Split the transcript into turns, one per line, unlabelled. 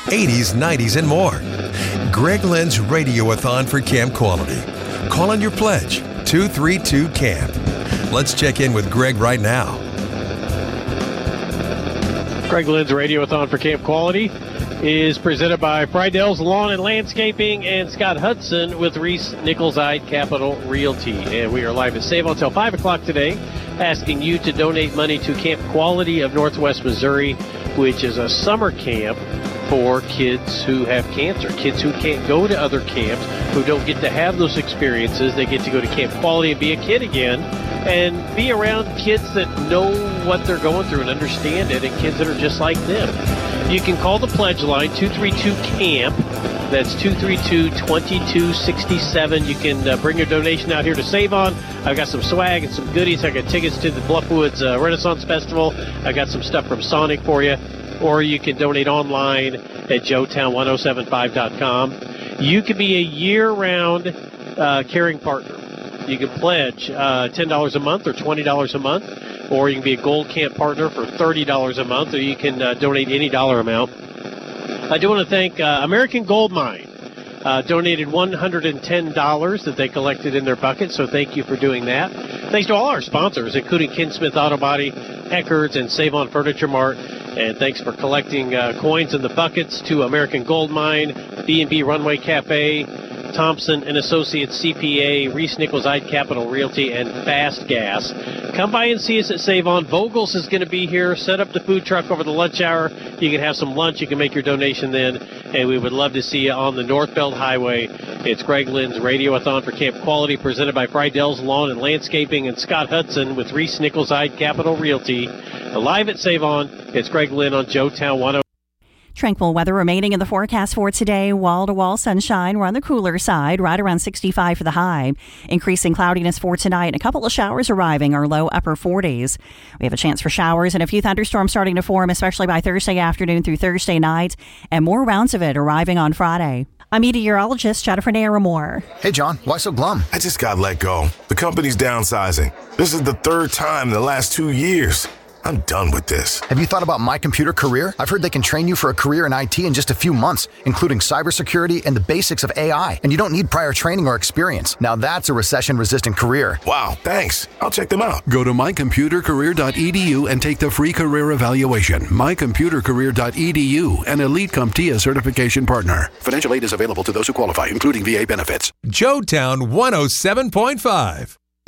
80s, 90s, and more. Greg Lynn's Radioathon for Camp Quality. Call in your pledge, 232-CAMP. Let's check in with Greg right now.
Greg Lynn's Radioathon for Camp Quality is presented by Friedell's Lawn and Landscaping and Scott Hudson with Reese Nicholside Capital Realty. And we are live at Save until 5 o'clock today, asking you to donate money to Camp Quality of Northwest Missouri, which is a summer camp for kids who have cancer, kids who can't go to other camps, who don't get to have those experiences. They get to go to Camp Quality and be a kid again and be around kids that know what they're going through and understand it, and kids that are just like them. You can call the pledge line, 232-CAMP. That's 232-2267. You can bring your donation out here to Save On. I've got some swag and some goodies. I got tickets to the Bluffwoods Renaissance Festival. I got some stuff from Sonic for you. Or you can donate online at joetown1075.com. You can be a year-round caring partner. You can pledge $10 a month or $20 a month, or you can be a Gold Camp partner for $30 a month, or you can donate any dollar amount. I do want to thank American Gold Mine. Donated $110 that they collected in their bucket, so thank you for doing that. Thanks to all our sponsors, including Ken Smith Auto Body, Eckerd's, and Save On Furniture Mart. And thanks for collecting coins in the buckets to American Gold Mine, B&B Runway Cafe, Thompson and Associates CPA, Reese Nicholside Capital Realty, and Fast Gas. Come by and see us at Save On. Vogel's is going to be here. Set up the food truck over the lunch hour. You can have some lunch. You can make your donation then. And we would love to see you on the Northbelt Highway. It's Greg Lynn's Radioathon for Camp Quality, presented by Friedell's Lawn and Landscaping and Scott Hudson with Reese Nicholside Capital Realty. Live at Save On, it's Greg Lynn on Joetown 101.
Tranquil weather remaining in the forecast for today. Wall-to-wall sunshine. We're on the cooler side, right around 65 for the high. Increasing cloudiness for tonight, and a couple of showers arriving, our low upper 40s. We have a chance for showers and a few thunderstorms starting to form, especially by Thursday afternoon through Thursday night, and more rounds of it arriving on Friday. I'm meteorologist Jennifer Naramore.
Hey, John, why so glum?
I just got let go. The company's downsizing. This is the third time in the last 2 years. I'm done with this.
Have you thought about My Computer Career? I've heard they can train you for a career in IT in just a few months, including cybersecurity and the basics of AI. And you don't need prior training or experience. Now that's a recession-resistant career.
Wow, thanks. I'll check them out.
Go to mycomputercareer.edu and take the free career evaluation. mycomputercareer.edu, an Elite CompTIA certification partner. Financial aid is available to those who qualify, including VA benefits.
Joetown 107.5.